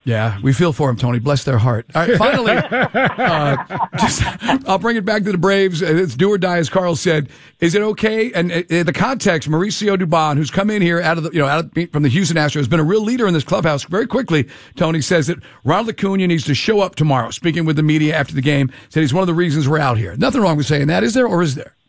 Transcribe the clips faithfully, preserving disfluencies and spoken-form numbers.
Yeah, we feel for him, Tony. Bless their heart. All right, finally, uh, just, I'll bring it back to the Braves. It's do or die, as Carl said. Is it okay? And uh, the context, Mauricio Dubon, who's come in here out of the, you know, out of, from the Houston Astros, has been a real leader in this clubhouse. Very quickly, Tony says that Ronald Acuna needs to show up tomorrow. Speaking with the media after the game, said he's one of the reasons we're out here. Nothing wrong with saying that, is there, or is there?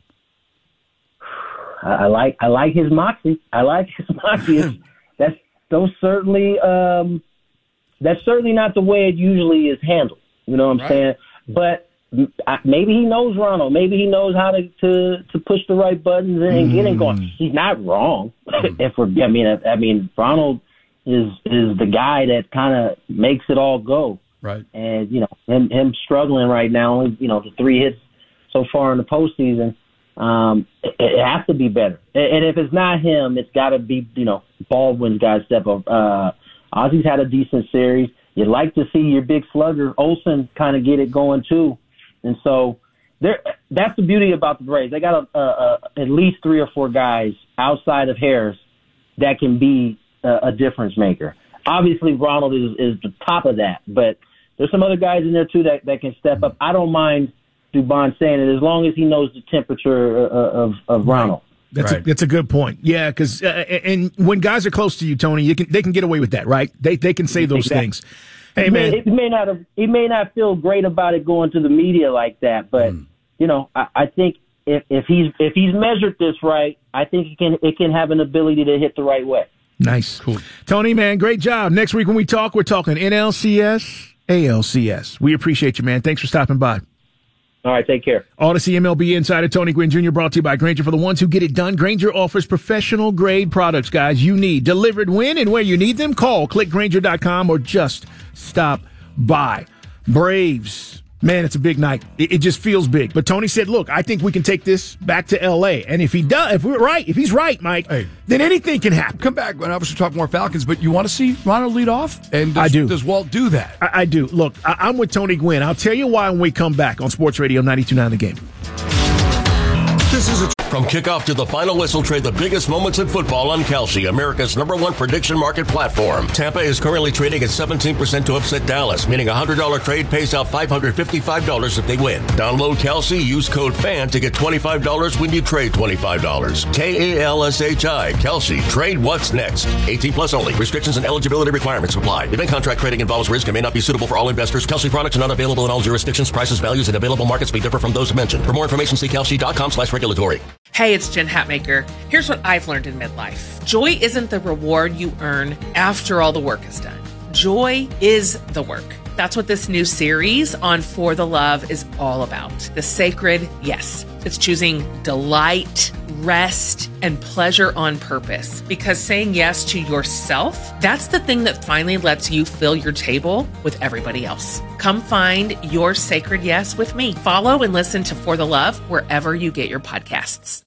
I like I like his moxie. I like his moxie. That's those certainly. Um, That's certainly not the way it usually is handled. You know what I'm right. saying? But maybe he knows Ronald. Maybe he knows how to to, to push the right buttons and mm. get it going. He's not wrong. Mm. if we're, I mean, I mean, Ronald is is the guy that kind of makes it all go. Right. And you know, him him struggling right now. You know, the three hits so far in the postseason. Um, it, it has to be better. And if it's not him, it's got to be, you know, Baldwin's got to step up. Uh, Ozzy's had a decent series. You'd like to see your big slugger, Olsen, kind of get it going too. And so there, that's the beauty about the Braves. They got a, a, a, at least three or four guys outside of Harris that can be a, a difference maker. Obviously, Ronald is, is the top of that, but there's some other guys in there too that, that can step up. I don't mind Dubon saying it as long as he knows the temperature of, of Ronald. That's right. a, that's a good point. Yeah, because uh, and when guys are close to you, Tony, you can they can get away with that, right? They they can say those exactly. things. Hey, he man, may, he may not have, he may not feel great about it going to the media like that, but mm. you know, I, I think if if he's if he's measured this right, I think it can it can have an ability to hit the right way. Nice, cool, Tony, man, great job. Next week when we talk, we're talking N L C S, A L C S. We appreciate you, man. Thanks for stopping by. All right, take care. Odyssey M L B insider Tony Gwynn Junior brought to you by Grainger. For the ones who get it done, Grainger offers professional grade products, guys, you need delivered when and where you need them. Call, click Grainger dot com, or just stop by. Braves. Man, it's a big night. It, it just feels big. But Tony said, look, I think we can take this back to L A. And if he does, if we're right, if he's right, Mike, hey, then anything can happen. Come back when I was to talk more Falcons, but you want to see Ronald lead off? And does, I do. Does Walt do that? I, I do. Look, I, I'm with Tony Gwynn. I'll tell you why when we come back on Sports Radio ninety-two point nine The Game. This is a From kickoff to the final whistle, trade the biggest moments in football on Kalshi, America's number one prediction market platform. Tampa is currently trading at seventeen percent to upset Dallas, meaning a one hundred dollars trade pays out five hundred fifty-five dollars if they win. Download Kalshi, use code FAN to get twenty-five dollars when you trade twenty-five dollars. K A L S H I, Kalshi. Trade what's next. eighteen plus only. Restrictions and eligibility requirements apply. Event contract trading involves risk and may not be suitable for all investors. Kalshi products are not available in all jurisdictions. Prices, values, and available markets may differ from those mentioned. For more information, see Kalshi dot com slash regulatory. Hey, it's Jen Hatmaker. Here's what I've learned in midlife. Joy isn't the reward you earn after all the work is done. Joy is the work. That's what this new series on For the Love is all about. The sacred yes. It's choosing delight, rest, and pleasure on purpose. Because saying yes to yourself, that's the thing that finally lets you fill your table with everybody else. Come find your sacred yes with me. Follow and listen to For the Love wherever you get your podcasts.